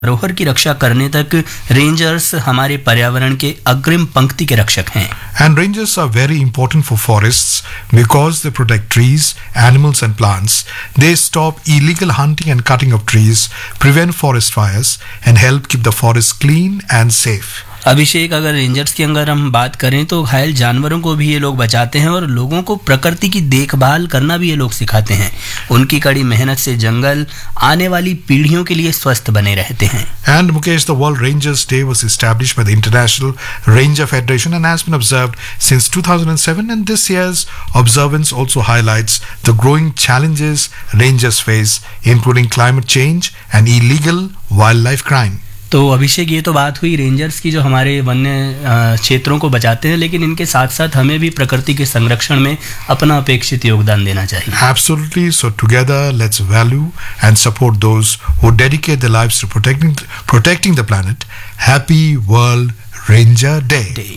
धरोहर की रक्षा करने तक रेंजर्स हमारे पर्यावरण के अग्रिम पंक्ति के रक्षक हैं। And rangers are very important for forests because they protect trees, animals and plants. They stop illegal hunting and cutting of trees, prevent forest fires and help keep the forest clean and safe. अभिषेक, अगर rangers की अगर हम बात करें तो घायल जानवरों को भी ये लोग बचाते हैं और लोगों को प्रकृति की देखभाल करना भी ये लोग सिखाते हैं। उनकी कड़ी मेहनत से जंगल आने वाली पीढ़ियों के लिए स्वस्थ बने रहते हैं। And Mukesh, the World Rangers Day was established by the International Ranger Federation and has been observed since 2007, and this year's observance also highlights the growing challenges rangers face, including climate change and illegal wildlife crime. तो अभिषेक, ये तो बात हुई rangers की जो हमारे वन्य क्षेत्रों को बचाते हैं, लेकिन इनके साथ साथ हमें भी प्रकृति के संरक्षण में अपना अपेक्षित योगदान देना चाहिए। Absolutely. So together, let's value and support those who dedicate their lives to protecting the planet. Happy World Ranger Day.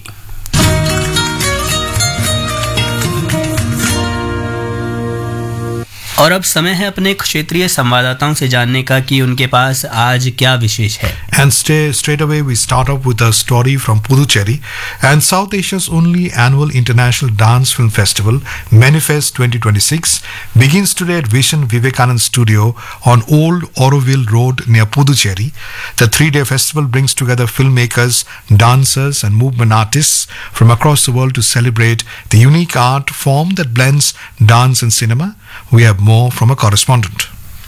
और अब समय है अपने क्षेत्रीय संवाददाताओं से जानने का कि उनके पास आज क्या विशेष है। And straight away we start off with a story from Puducherry, and South Asia's only annual International Dance Film Festival, Manifest 2026, begins today at Vision Vivekanand Studio on Old Auroville Road near Puducherry. The 3-day festival brings together filmmakers, dancers and movement artists from across the world to celebrate the unique art form that blends dance and cinema. We have more from a correspondent.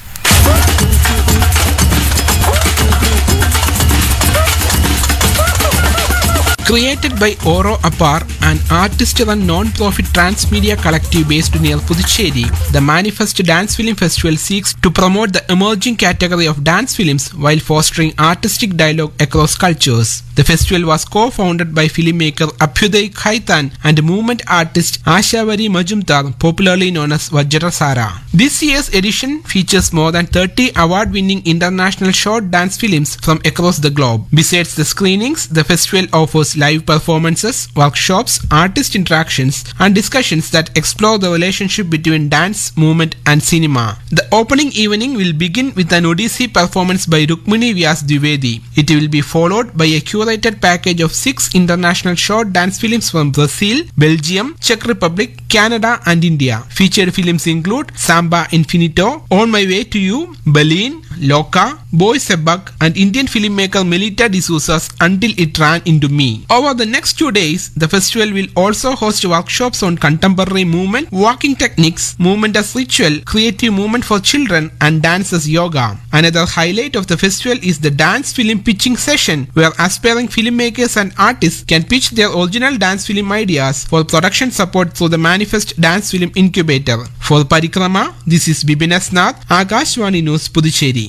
Created by Oro Apar, an artist-run non-profit transmedia collective based near Puducherry, the Manifest Dance Film Festival seeks to promote the emerging category of dance films while fostering artistic dialogue across cultures. The festival was co-founded by filmmaker Abhyuday Khaitan and movement artist Ashavari Majumdar, popularly known as Vajrasara. This year's edition features more than 30 award-winning international short dance films from across the globe. Besides the screenings, the festival offers live performances, workshops, artist interactions, and discussions that explore the relationship between dance, movement, and cinema. The opening evening will begin with an Odissi performance by Rukmini Vyas Dwivedi. It will be followed by a curated package of 6 international short dance films from Brazil, Belgium, Czech Republic, Canada, and India. Featured films include Samba Infinito, On My Way to You, Berlin, Loka, Boy Sebak, and Indian filmmaker Melita D'Souza's Until It Ran Into Me. Over the next 2 days, the festival will also host workshops on contemporary movement, walking techniques, movement as ritual, creative movement for children, and dance as yoga. Another highlight of the festival is the dance film pitching session, where aspiring filmmakers and artists can pitch their original dance film ideas for production support through the Manifest Dance Film Incubator. For Parikrama, this is Bibin Asnath, Akashvani News, Puducherry.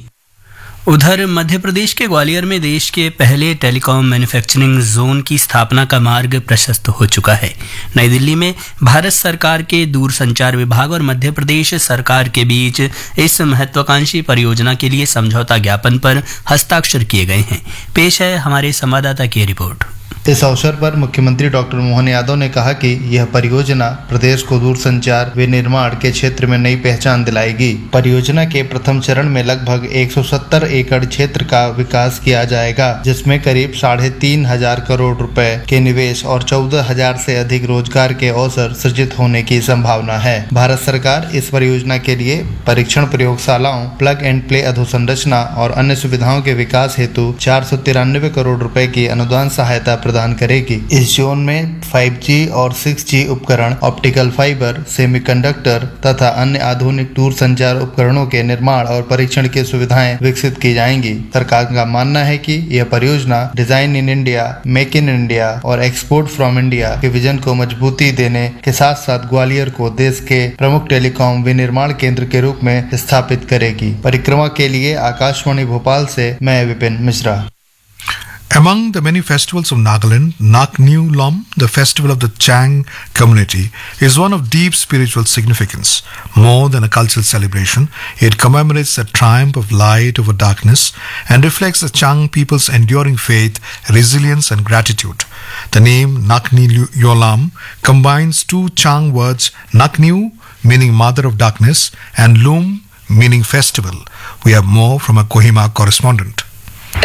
उधर मध्य प्रदेश के ग्वालियर में देश के पहले telecom manufacturing zone की स्थापना का मार्ग प्रशस्त हो चुका है। नई दिल्ली में भारत सरकार के दूरसंचार विभाग और मध्य प्रदेश सरकार के बीच इस महत्वाकांक्षी परियोजना के लिए समझौता ज्ञापन पर हस्ताक्षर किए गए हैं। पेश है हमारे संवाददाता की रिपोर्ट। इस अवसर पर मुख्यमंत्री डॉक्टर मोहन यादव ने कहा कि यह परियोजना प्रदेश को दूरसंचार विनिर्माण के क्षेत्र में नई पहचान दिलाएगी। परियोजना के प्रथम चरण में लगभग 170 एकड़ क्षेत्र का विकास किया जाएगा, जिसमें करीब 3,500 करोड़ रुपए के निवेश और 14,000 से अधिक रोजगार के अवसर सृजित होने की संभावना है। भारत सरकार इस परियोजना के लिए परीक्षण प्रयोगशालाओं, प्लग एंड प्ले अधोसंरचना और अन्य सुविधाओं के विकास हेतु 493 करोड़ रुपए की अनुदान सहायता प्रदान करेगी। इस जोन में 5G और 6G उपकरण, ऑप्टिकल फाइबर, सेमीकंडक्टर तथा अन्य आधुनिक दूरसंचार उपकरणों के निर्माण और परीक्षण की सुविधाएं विकसित की जाएंगी। सरकार का मानना है कि यह परियोजना design in India, make in India और एक्सपोर्ट फ्रॉम इंडिया के विजन को मजबूती देने के साथ साथ ग्वालियर को देश के प्रमुख टेलीकॉम विनिर्माण केंद्र के रूप में स्थापित करेगी। परिक्रमा के लिए आकाशवाणी भोपाल से मैं Vipin Mishra. Among the many festivals of Nagaland, Nakniu Lom, the festival of the Chang community, is one of deep spiritual significance. More than a cultural celebration, it commemorates the triumph of light over darkness and reflects the Chang people's enduring faith, resilience and gratitude. The name Nakniu Yolam combines two Chang words, Nakniu, meaning mother of darkness, and Lum, meaning festival. We have more from a Kohima correspondent.